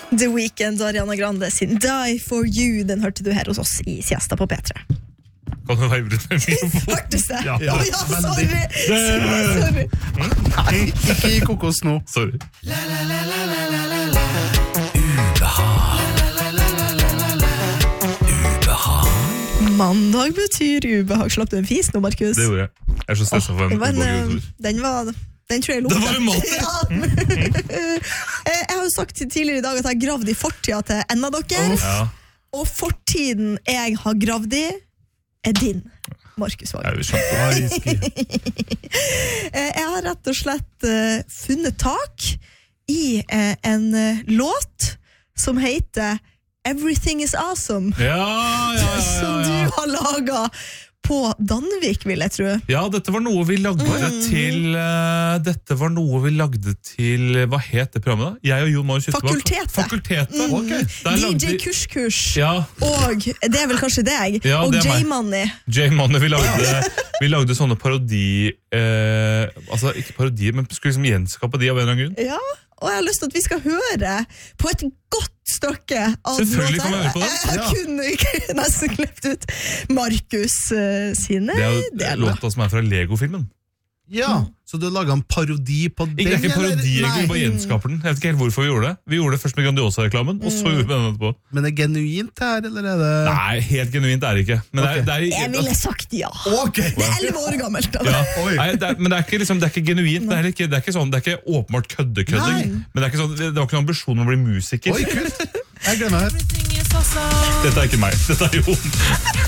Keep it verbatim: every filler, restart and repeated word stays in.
The Weeknd og Ariana Grande sin Die For You. Den hørte du her hos oss i Siesta på P tre. Kan du være brutt med mikrofon? Hørtes det? Ja, ja, ja sorry. sorry. Nei, ikke i kokos nå. Sorry. Mandag betyr ubehag. Slapp du en fis nå, Markus? Det gjorde jeg. Jeg er så stresset for en ubehag. Den var... Den tror jeg lukter. Det var en måte. Jeg har jo sagt tidligere i dag at jeg har gravd i fortida til en av dere. Ja. Og fortiden jeg har gravd i er din, Markus Våg. Jeg har rett og slett uh, funnet tak i uh, en uh, låt som heter Everything is Awesome. Ja, ja, ja, ja. Som du har laget på Danvik, vil jeg tro. Ja, dette var noe vi lagde mm. til uh, Dette var noe vi lagde til Hva het det programmet da? Jeg og Jon Marius Fakultetet. Fakultetet. Mm. Okay. D J Kurs-kurs. Ja. Og det er vel kanskje deg. Ja, og J-Money. J-Money. Vi lagde, vi lagde sånne parodi eh, Altså ikke parodi, men skulle liksom gjenskape de av en eller annen grunn. Ja, og jeg har lyst til at vi skal høre på et godt stykke av selvfølgelig kan vi høre på det. Jeg, jeg kunne ikke nesten klept ut Markus uh, sine Det er jo låta som er fra Lego-filmen. Ja, så du har laget en parodi på den? Ikke, ikke parodi, egentlig, vi bare gjenskaper den. Jeg vet ikke helt hvorfor vi gjorde det. Vi gjorde det først med Grandiosa-reklamen, og så gjorde vi den etterpå. Men er det genuint her, eller er det... Nei, helt genuint er det ikke. Men okay. det er, det er, jeg ville sagt ja. Okay. Det er elleve år gammelt. Da. Ja. Nei, det er, men det er ikke, liksom, det er ikke genuint. Det er ikke, det er ikke, sånn, det er ikke åpenbart kødde-kødding. Men det er ikke sånn, det var ikke noen ambisjon om å bli musiker. Oi, kult. Jeg glemmer her. Dette er ikke meg. Dette er Jon.